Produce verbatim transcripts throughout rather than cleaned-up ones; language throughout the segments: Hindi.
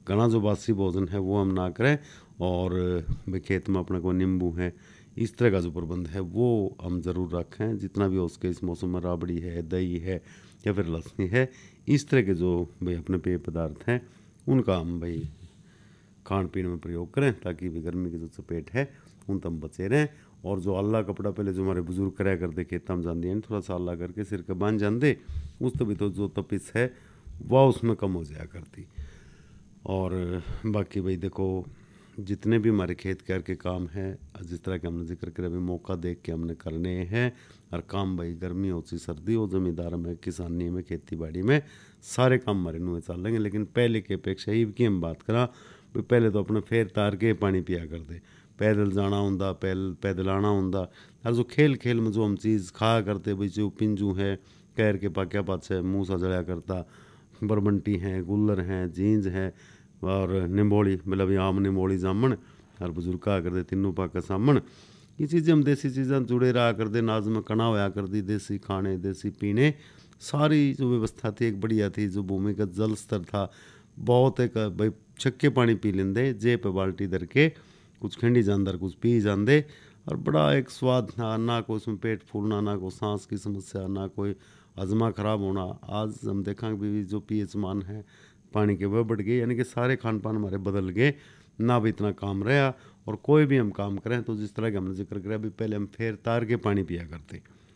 घना जो बासी भोजन है वो हम ना करें, और भाई खेत में अपने को नींबू है, इस तरह का जो प्रबंध है वो हम ज़रूर रखें जितना भी हो उसके। इस मौसम में राबड़ी है, दही है या फिर लस्सी है, इस तरह के जो भाई अपने पेय पदार्थ हैं उनका हम भाई खान पीने में प्रयोग करें, ताकि भी गर्मी की जो चपेट है उन तम बचे रहें। और जो अल्लाह कपड़ा पहले जो हमारे बुजुर्ग कराया करते खेतों में जाते हैं, थोड़ा सा अल्लाह करके सिर के बांध जाते, उस तभी तो जो तपिश है वह उसमें कम हो जाया करती। और बाकी भाई देखो, जितने भी हमारे खेत क्यार के काम हैं, जिस तरह के हमने जिक्र किया, अभी मौका देख के हमने करने हैं। और काम भाई गर्मी हो सी सर्दी हो, ज़मींदार में, किसानी में, खेती बाड़ी में, सारे काम हमारे नुए चल लेंगे। लेकिन पहले की अपेक्षा ही की हम बात करा, पहले तो अपने फेर तार के पानी पिया करते, पैदल जाना होंदा, पैल पैदल आना होंदा। और जो खेल खेल में जो हम चीज़ खाया करते भाई, जो पिंजू है कैर के पाक्या पाछे मुँह सा जड़िया करता, बरबंटी हैं, गुल्लर हैं, जींज हैं और निम्बोली, मतलब आम निम्बोली जामन, और बुजुर्ग कहा करते तीनों पाक सामन। ये चीज़ें हम देसी चीज़ें जुड़े रहा करते, नाज में कणा होया करती, देसी खाने देसी पीने, सारी जो व्यवस्था थी एक बढ़िया थी। जो भूमिगत जल स्तर था बहुत, एक भाई छक्के पानी पी लेंदे, जे पे बाल्टी धर के कुछ खंडी जानदार कुछ पी जाते, और बड़ा एक स्वाद था, ना कोई उसमें पेट फूलना, ना कोई सांस की समस्या, ना कोई हजमा खराब होना। आज हम देखेंगे भी जो पी एच मान है पानी के वह बढ़ गए, यानी कि सारे खान पान हमारे बदल गए, ना भी इतना काम रहा। और कोई भी हम काम करें तो जिस तरह के हमने जिक्र किया भी, पहले हम फेर तार के पानी पिया करते,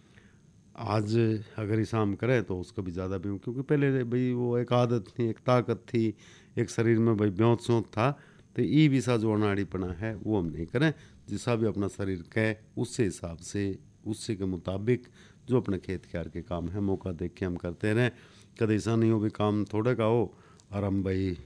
आज अगर इस हम करें तो उसका भी ज़्यादा भी, क्योंकि पहले भाई वो एक आदत थी, एक ताकत थी, एक शरीर में भाई ब्योत सोत था। तो ई भी सा जो अनाड़ीपना है वो हम नहीं करें, जिसा भी अपना शरीर कहे उससे हिसाब से, उससे के मुताबिक जो अपने खेत क्यार के काम है मौका देख के हम करते रहें। कभी ऐसा नहीं हो भी काम थोड़े का हो और हम भाई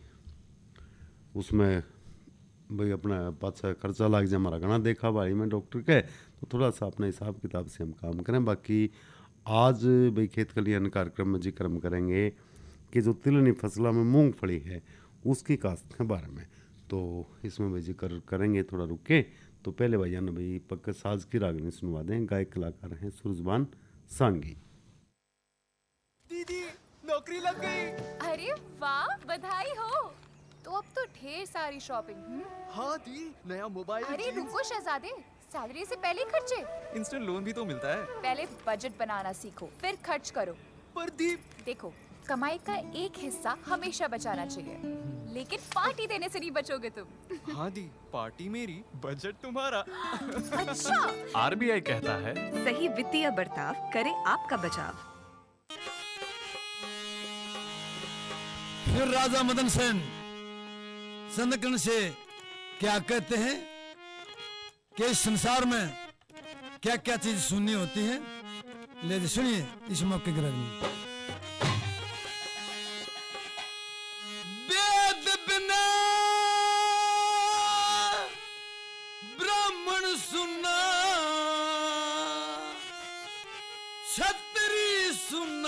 उसमें भाई अपना पाछा खर्चा लग जाए हमारा घना देखा भाई में डॉक्टर के, तो थोड़ा सा अपने हिसाब किताब से हम काम करें। बाकी आज भाई खेत खलिहान कार्यक्रम में जिक्र हम करेंगे कि जो तिलनी फसला में मूंगफली है उसकी काश्त के बारे में, तो इसमें भाई जिक्र करेंगे थोड़ा रुक के। तो पहले भैया ने भाई पक्का साज की रागनी सुनवा दें, गायक कलाकार हैं सूरजबान सांगी। दीदी नौकरी लग गई। अरे वाह, बधाई हो। तो अब तो ढेर सारी शॉपिंग। हाँ दी, नया मोबाइल। अरे रुको शहजादे, सैलरी से पहले खर्चे। इंस्टेंट लोन भी तो मिलता है। पहले बजट बनाना सीखो, फिर खर्च करो। पर दी, देखो कमाई का एक हिस्सा हमेशा बचाना चाहिए, लेकिन पार्टी देने से नहीं बचोगे तुम। हाँ दी, पार्टी मेरी, बजट तुम्हारा। अच्छा। आरबीआई कहता है, सही वित्तीय बर्ताव करे आपका बचाव। फिर राजा मदन सेन संदकन से क्या कहते हैं कि इस संसार में क्या क्या चीज सुननी होती है, ले सुनिए इस मौके के रवि। वेद बिना ब्राह्मण सुना, क्षत्रिय सुना,